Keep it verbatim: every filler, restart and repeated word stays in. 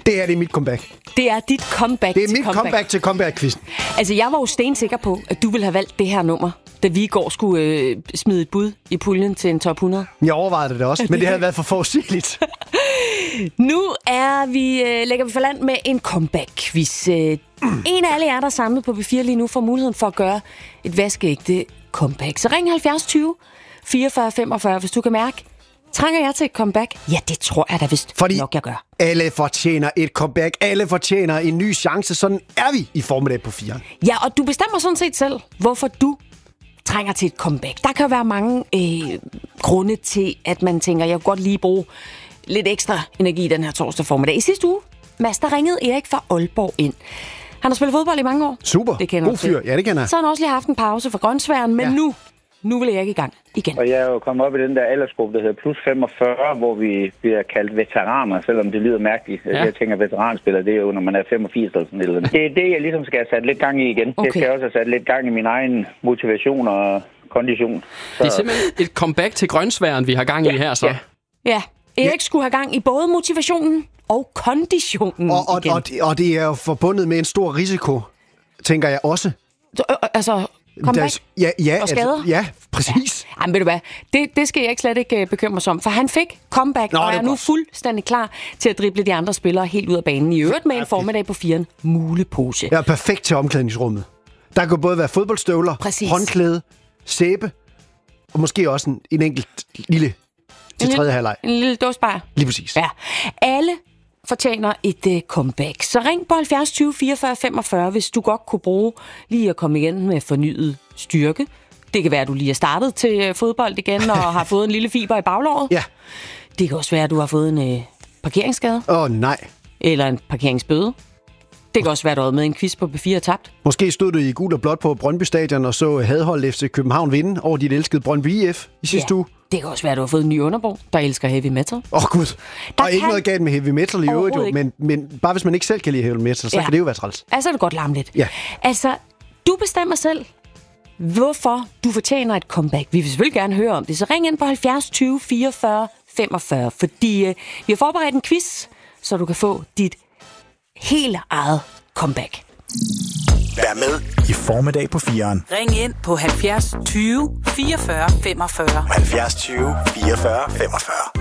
Det er det mit comeback. Det er dit comeback Det er til mit comeback. comeback til comeback-quizzen. Altså, jeg var jo stensikker på, at du ville have valgt det her nummer, da vi i går skulle øh, smide et bud i puljen til en top hundrede. Jeg overvejede det også, men det havde været for forudsigeligt. Nu er vi, øh, lægger vi for land med en comeback-quiz. Øh, en af alle jer, der er samlet på B fire lige nu, får muligheden for at gøre et vaskeægte comeback. Så ring halvfjerds tyve fireogfyrre femogfyrre, hvis du kan mærke, trænger jeg til et comeback? Ja, det tror jeg da vist Fordi nok, jeg gør. alle fortjener et comeback. Alle fortjener en ny chance. Sådan er vi i formiddag på fire. Ja, og du bestemmer sådan set selv, hvorfor du trænger til et comeback. Der kan jo være mange øh, grunde til, at man tænker, jeg kunne godt lige bruge lidt ekstra energi den her torsdag formiddag. I sidste uge, Mads, der ringede Erik fra Aalborg ind. Han har spillet fodbold i mange år. Super. Det kender God fyr. Ja, det kender jeg. Så har han også lige haft en pause fra grønsværen, men ja. nu, nu vil Erik i gang igen. Og jeg er jo kommet op i den der aldersgruppe, der hedder plus femogfyrre, hvor vi bliver kaldt veteraner, selvom det lyder mærkeligt. Ja. Jeg tænker, veteranspiller, det er jo, når man er femogfirs eller sådan noget. Det er det, jeg ligesom skal have sat lidt gang i igen. Okay. Det skal jeg også have sat lidt gang i min egen motivation og kondition. Så... Det er simpelthen et comeback til grønsværen, vi har gang i ja. her, så. Ja, ja. Erik ja. skulle have gang i både motivationen og konditionen og, og, igen. og, det, og det er jo forbundet med en stor risiko, tænker jeg også. Så, øh, altså, comeback ja, ja, og skader? Altså, ja, præcis. Ja. Jamen, ved du hvad, det, det skal jeg ikke slet ikke bekymre sig om, for han fik comeback, Nå, og er nu godt. fuldstændig klar til at drible de andre spillere helt ud af banen. I øvrigt med en formiddag på firen, mulepose. Ja, perfekt til omklædningsrummet. Der kan både være fodboldstøvler, præcis. håndklæde, sæbe, og måske også en, en enkelt lille til tredje halvleg. En lille dåsebar. Lige præcis. Ja. Alle fortjener et uh, comeback. Så ring på halvfjerds tyve fireogfyrre femogfyrre, hvis du godt kunne bruge lige at komme igen med fornyet styrke. Det kan være, at du lige er startet til uh, fodbold igen og har fået en lille fiber i baglåret. Ja. Det kan også være, at du har fået en uh, parkeringsskade. Åh, oh, nej. Eller en parkeringsbøde. Det kan også være, at du havde med en quiz på B fire og tabt. Måske stod du i gul og blåt på Brøndby Stadion og så Hadhold F C København vinde over dit elskede Brøndby I F i sidste ja. uge. Det kan også være, at du har fået en ny underbo, der elsker heavy metal. Åh oh, gud. Der og ikke noget galt med heavy metal i øvrigt, jo, men, men bare hvis man ikke selv kan lide heavy metal, så ja. kan det jo være træls. Altså er det godt larme lidt. Ja. Altså, du bestemmer selv, hvorfor du fortjener et comeback. Vi vil selvfølgelig gerne høre om det, så ring ind på halvfjerds tyve fireogfyrre femogfyrre, fordi øh, vi har forberedt en quiz, så du kan få dit helt eget comeback. Vær med i formiddag på firen. Ring ind på halvfjerds tyve fireogfyrre femogfyrre. halvfjerds tyve fireogfyrre femogfyrre.